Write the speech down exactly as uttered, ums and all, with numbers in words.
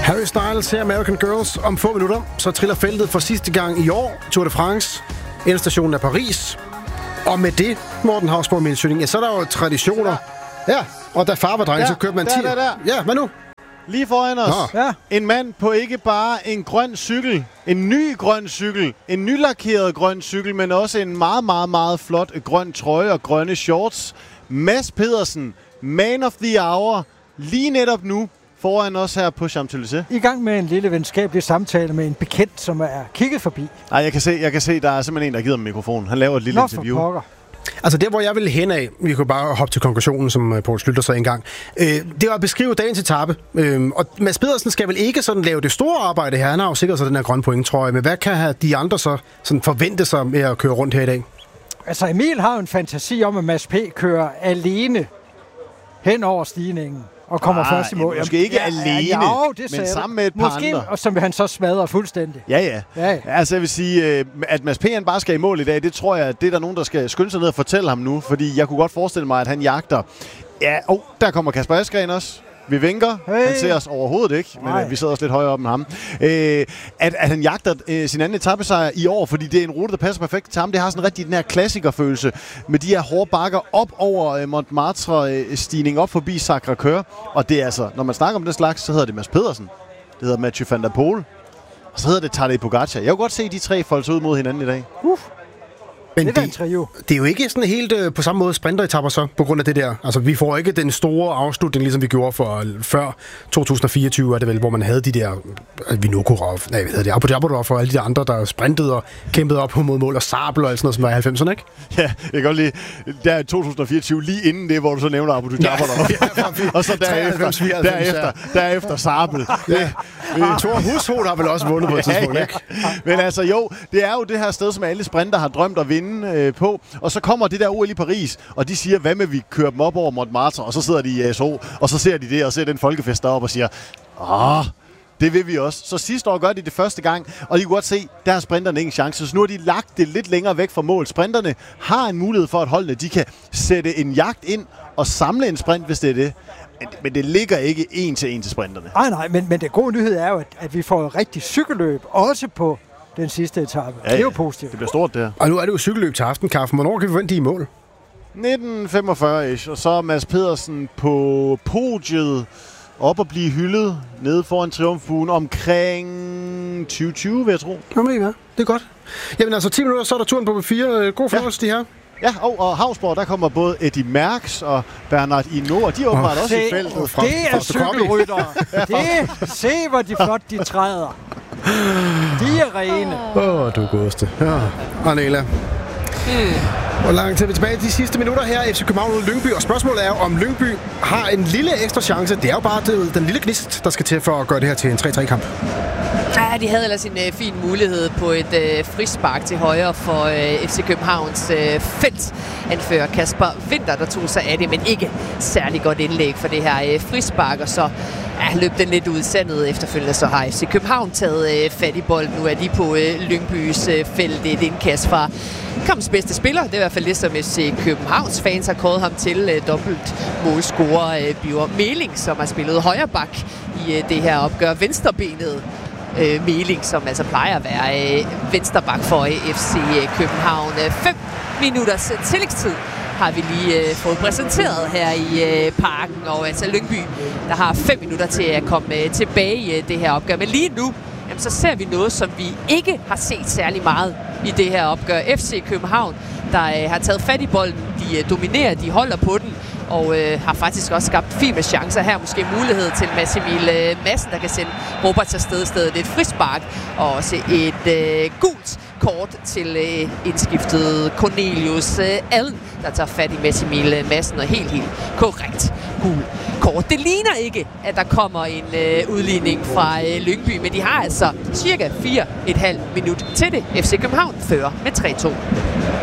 Harry Styles her, American Girls. Om få minutter, så triller feltet for sidste gang i år. Tour de France. Endestationen er Paris. Og med det, Morten Hausborg med indsøgning, ja, så er der jo traditioner. Ja, og da far var dreng, ja, så kørte man ti. Der, der, der. Ja, hvad nu? Lige foran os. Ja. En mand på ikke bare en grøn cykel, en ny grøn cykel, en nylakeret grøn cykel, men også en meget, meget, meget flot grøn trøje og grønne shorts. Mads Pedersen, man of the hour, lige netop nu foran os her på Champs-Élysées. I gang med en lille venskabelig samtale med en bekendt, som er kigget forbi. Nej, jeg kan se, jeg kan se, der er simpelthen en, der giver dem mikrofon. Han laver et lille Nå, interview. for pokker. Altså der, hvor jeg ville hen af, vi kunne bare hoppe til konklusionen, som Poul Schlüter sagde engang, øh, det var at beskrive dagens etape. Øh, og Mads Pedersen skal vel ikke sådan lave det store arbejde her. Han har jo sikkert så den her grønne point, tror jeg. Men hvad kan de andre så sådan forvente sig med at køre rundt her i dag? Altså Emil har jo en fantasi om, at Mads P. kører alene hen over stigningen og kommer ah, først i mål. Måske ikke ja, alene, ja, jo, det men sammen med et par måske, andre. Og som han så smadrer fuldstændig. Ja, ja. ja, ja. Altså jeg vil sige, at Mads P. han bare skal i mål i dag, det tror jeg, det er der nogen, der skal skynde sig ned og fortælle ham nu, fordi jeg kunne godt forestille mig, at han jagter. Ja, oh, der kommer Kasper Asgreen også. Vi vinker. Hey. Han ser os overhovedet ikke, men Nej. vi sidder også lidt højere op end ham. Øh, at, at han jagter øh, sin anden etapesejr i år, fordi det er en rute, der passer perfekt til ham. Det har sådan rigtig den her klassikerfølelse med de her hårde bakker op over øh, Montmartre-stigning op forbi Sacré-Cœur. Og det er altså, når man snakker om det slags, så hedder det Mads Pedersen. Det hedder Mathieu van der Poel. Og så hedder det Tadej Pogacar. Jeg kunne godt se de tre folde sig ud mod hinanden i dag. Uff. Men det, det, det er jo ikke sådan helt øh, på samme måde sprinteretapper så, på grund af det der. Altså, vi får ikke den store afslutning, ligesom vi gjorde for før to tusind og fireogtyve, er det vel, hvor man havde de der Vinokurov, nej, hvad hedder det, Apodaborov og alle de andre, der sprintede og kæmpede op mod mål og Sabel og alt sådan noget, som var i halvfemserne, ikke? Ja, jeg kan godt lide, der er to tusind og fireogtyve, lige inden det, hvor du så nævner Apodaborov. Ja, og så derefter, derefter, derefter Sabel. Ja. Thor Hushovd har vel også vundet på et tidspunkt, ja, ja. Ikke? Men altså jo, det er jo det her sted, som alle sprinter har drømt at vinde øh, på. Og så kommer det der O L i Paris, og de siger, hvad med vi kører dem op over Montmartre, og så sidder de i A S O, og så ser de det, og ser den folkefest deroppe og siger, åh, det vil vi også. Så sidste år gør de det første gang, og de kan godt se, der har sprinterne ingen chance. Så nu har de lagt det lidt længere væk fra mål. Sprinterne har en mulighed for, at holdene de kan sætte en jagt ind og samle en sprint, hvis det er det. Men det ligger ikke en til en til sprinterne. Nej, nej, men, men det gode nyhed er jo, at, at vi får et rigtigt cykelløb, også på den sidste etape. Ja, det er jo positivt. Det bliver stort, det her. Og nu er det jo cykelløb til aften, Carsten. Hvornår kan vi vente i mål? nitten femogfyrre-ish, og så er Mads Pedersen på podiet op og blive hyldet nede foran triumfbuen omkring tyve tyve, vil jeg tro. Jamen, ikke hvad? Det er godt. Jamen altså, ti minutter, så er der turen på B fire. God fornøjelse, ja. de her. Ja, og, og Hausborg, der kommer både Eddie Merckx og Bernard Hinault, og de er åbenbart oh, også se, i feltet. Fra, det er cykelryttere. det, se, hvor de flot de træder. De er rene. Åh, oh, du godeste. Ja, Arnela. Mm. Hvor langt til vi tilbage de sidste minutter her F C København mod Lyngby, og spørgsmålet er, om Lyngby har en lille ekstra chance. Det er jo bare det, den lille gnist, der skal til for at gøre det her til en tre tre kamp. Ja, de havde ellers en øh, fin mulighed på et øh, frispark til højre for øh, F C Københavns øh, felt. Anfører Kasper Winther, der tog sig af det, men ikke særlig godt indlæg for det her øh, frispark, og så ja, løb den lidt ud i sandet. Efterfølgende så har F C København taget øh, fat i bolden. Nu er de på øh, Lyngbys øh, felt. Det er et indkast fra kampens bedste spiller. Det er i hvert fald det, som F C Københavns fans har kåret ham til. Øh, dobbelt målscorer øh, Bjørn Meling, som har spillet højre bak i øh, det her opgør. Venstrebenet øh, Meling, som altså plejer at være øh, vensterbak for øh, F C København. Øh, fem minutters tillægstid har vi lige øh, fået præsenteret her i øh, parken, og altså Lyngby, der har fem minutter til at komme øh, tilbage i øh, det her opgør. Men lige nu, jamen, så ser vi noget, som vi ikke har set særlig meget i det her opgør. F C København, der øh, har taget fat i bolden, de øh, dominerer, de holder på den, og øh, har faktisk også skabt fine chancer her. Måske mulighed til Mads Emil øh, Madsen, der kan sende Robert afsted. Stedet et frispark, og også et øh, gult kort til øh, indskiftet Cornelius øh, Allen, der tager fat i Mads Emil Madsen, og helt, helt korrekt gul kort. Det ligner ikke, at der kommer en øh, udligning fra øh, Lyngby, men de har altså cirka fire komma fem minut til det. F C København fører med tre to.